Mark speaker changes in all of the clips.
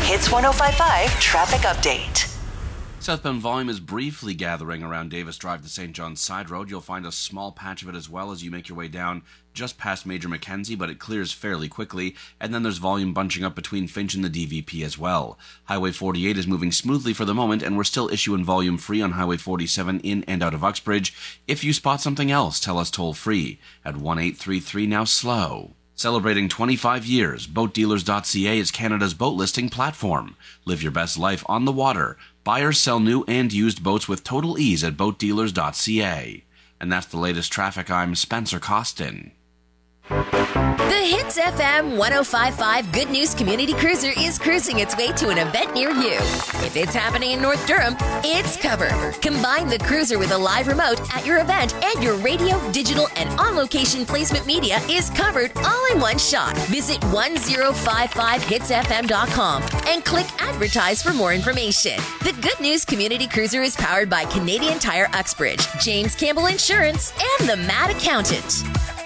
Speaker 1: Hits 105.5 traffic update.
Speaker 2: Southbound volume is briefly gathering around Davis Drive to St. John's Side Road. You'll find a small patch of it as well as you make your way down just past Major Mackenzie, but it clears fairly quickly. And then there's volume bunching up between Finch and the DVP as well. Highway 48 is moving smoothly for the moment, and we're still issuing volume free on Highway 47 in and out of Uxbridge. If you spot something else, tell us toll free at 1833 now slow. Celebrating 25 years, BoatDealers.ca is Canada's boat listing platform. Live your best life on the water. Buy or sell new and used boats with total ease at BoatDealers.ca. And that's the latest traffic. I'm Spencer Costin.
Speaker 3: The Hits FM 105.5 Good News Community Cruiser is cruising its way to an event near you. If it's happening in North Durham, it's covered. Combine the cruiser with a live remote at your event, and your radio, digital, and on-location placement media is covered all in one shot. Visit 1055hitsfm.com and click Advertise for more information. The Good News Community Cruiser is powered by Canadian Tire Uxbridge, James Campbell Insurance, and the Mad Accountant.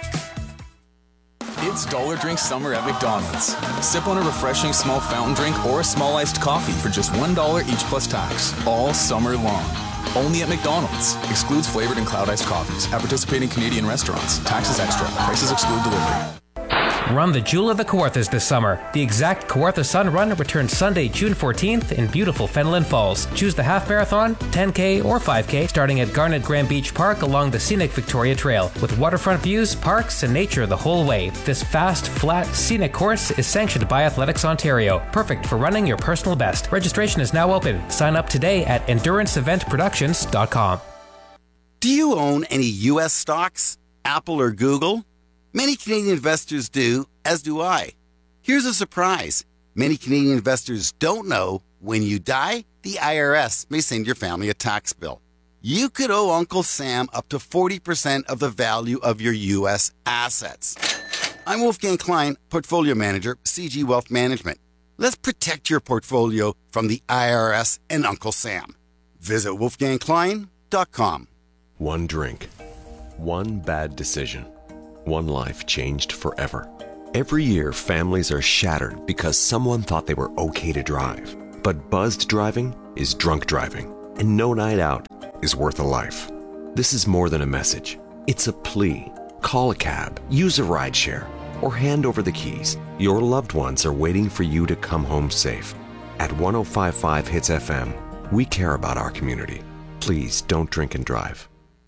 Speaker 4: It's Dollar Drink Summer at McDonald's. Sip on a refreshing small fountain drink or a small iced coffee for just $1 each plus tax, all summer long. Only at McDonald's. Excludes flavored and cloud iced coffees at participating Canadian restaurants. Taxes extra. Prices exclude delivery.
Speaker 5: Run the Jewel of the Kawarthas this summer. The Exact Kawartha Sun Run returns Sunday, June 14th in beautiful Fenelon Falls. Choose the half marathon, 10K, or 5K starting at Garnet Grand Beach Park along the scenic Victoria Trail with waterfront views, parks, and nature the whole way. This fast, flat, scenic course is sanctioned by Athletics Ontario. Perfect for running your personal best. Registration is now open. Sign up today at enduranceeventproductions.com.
Speaker 6: Do you own any U.S. stocks? Apple or Google? Many Canadian investors do, as do I. Here's a surprise. Many Canadian investors don't know when you die, the IRS may send your family a tax bill. You could owe Uncle Sam up to 40% of the value of your U.S. assets. I'm Wolfgang Klein, Portfolio Manager, CG Wealth Management. Let's protect your portfolio from the IRS and Uncle Sam. Visit wolfgangklein.com.
Speaker 7: One drink. One bad decision. One life changed forever. Every year, families are shattered because someone thought they were okay to drive. But buzzed driving is drunk driving, and no night out is worth a life. This is more than a message. It's a plea. Call a cab, use a rideshare, or hand over the keys. Your loved ones are waiting for you to come home safe. At 105.5 Hits FM, we care about our community. Please don't drink and drive.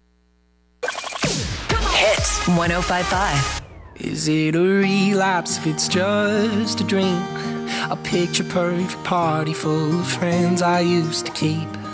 Speaker 1: Hits 105.5.
Speaker 8: Is it a relapse if it's just a drink? A picture perfect party full of friends I used to keep.